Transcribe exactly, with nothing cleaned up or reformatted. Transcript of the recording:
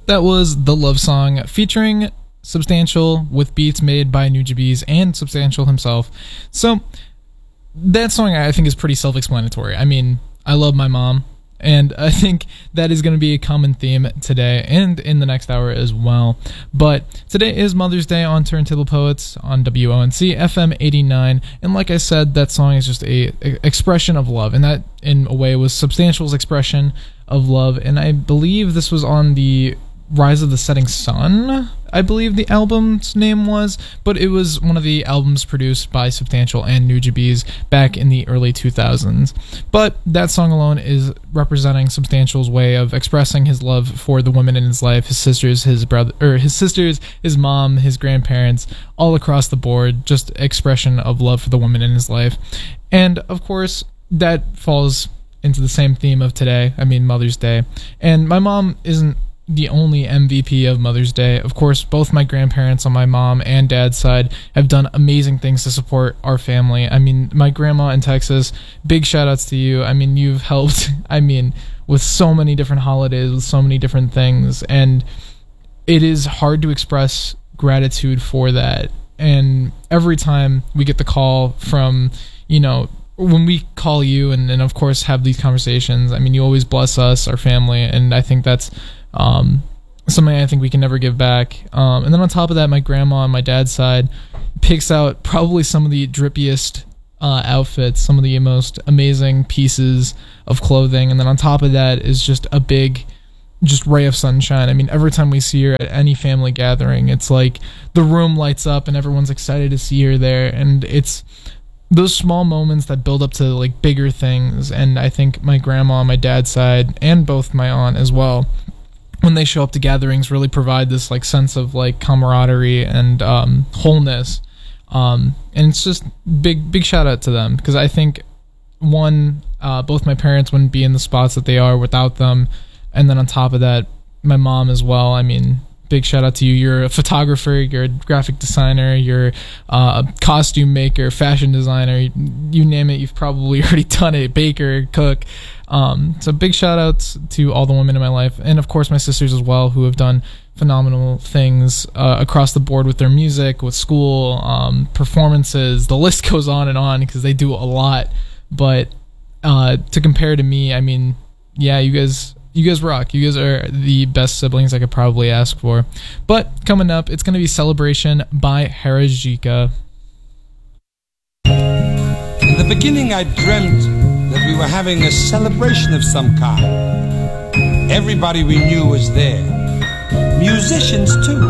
That was The Love Song featuring Substantial with beats made by Nujabes and Substantial himself. So that song I think is pretty self-explanatory. I mean, I love my mom, and I think that is going to be a common theme today and in the next hour as well. But today is Mother's Day on Turntable Poets on W O N C F M eighty-nine, and like I said, that song is just a, a expression of love, and that in a way was Substantial's expression of love. And I believe this was on the Rise of the Setting Sun, I believe the album's name was, but it was one of the albums produced by Substantial and Nujabes back in the early two thousands. But that song alone is representing Substantial's way of expressing his love for the women in his life, his sisters, his brother, or his sisters, his mom, his grandparents, all across the board, just expression of love for the women in his life. And of course, that falls into the same theme of today, I mean Mother's Day. And my mom isn't the only M V P of Mother's Day. Of course, both my grandparents on my mom and dad's side have done amazing things to support our family. I mean, my grandma in Texas, big shout outs to you. I mean, you've helped, I mean, with so many different holidays, with so many different things, and it is hard to express gratitude for that. And every time we get the call from, you know, when we call you and, and of course have these conversations, I mean, you always bless us, our family, and I think that's Um, something I think we can never give back. Um, and then on top of that, my grandma on my dad's side picks out probably some of the drippiest uh, outfits, some of the most amazing pieces of clothing. And then on top of that is just a big, just ray of sunshine. I mean, every time we see her at any family gathering, it's like the room lights up and everyone's excited to see her there. And it's those small moments that build up to like bigger things. And I think my grandma on my dad's side and both my aunt as well, when they show up to gatherings, really provide this like sense of like camaraderie and um, wholeness. Um, and it's just big, big shout out to them, because I think one, uh, both my parents wouldn't be in the spots that they are without them. And then on top of that, my mom as well. I mean, big shout out to you. You're a photographer, you're a graphic designer, you're uh, a costume maker, fashion designer, you, you name it, you've probably already done it, baker, cook. Um, so big shout outs to all the women in my life, and of course my sisters as well, who have done phenomenal things uh, across the board with their music, with school, um, performances. The list goes on and on because they do a lot. But uh, to compare to me, I mean, yeah, you guys, you guys rock. You guys are the best siblings I could probably ask for. But coming up, it's going to be Celebration by Harajika. In the beginning, I dreamt that we were having a celebration of some kind. Everybody we knew was there. Musicians, too.